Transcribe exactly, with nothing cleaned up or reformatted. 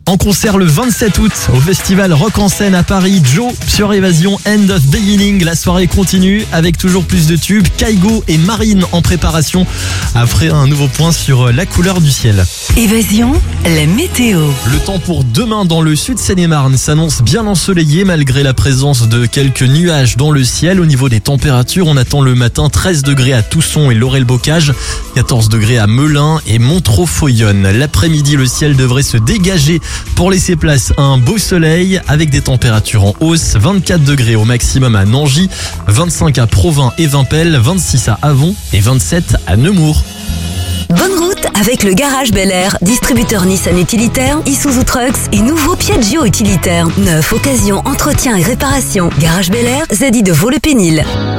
En concert le vingt-sept août au festival Rock en Seine à Paris, Joe sur Évasion, End of Beginning. La soirée continue avec toujours plus de tubes. Kygo et Marine en préparation après un nouveau point sur la couleur du ciel. Évasion, la météo. Le temps pour demain dans le sud Seine-et-Marne s'annonce bien ensoleillé malgré la présence de quelques nuages dans le ciel. Au niveau des températures, on attend le matin treize degrés à Tousson et Laurel-Bocage, quatorze degrés à Melun et Montreux-Foyonne. L'après-midi, le ciel devrait se dégager pour laisser place à un beau soleil avec des températures en hausse. vingt-quatre degrés au maximum à Nangy, vingt-cinq à Provins et Vimpel, vingt-six à Avon et vingt-sept à Nemours. Bonne route avec le Garage Bel Air, distributeur Nissan utilitaire, Isuzu Trucks et nouveau Piaggio utilitaire. Neuf, occasion, entretien et réparation. Garage Bel Air, Z I de Vaux-le-Pénil.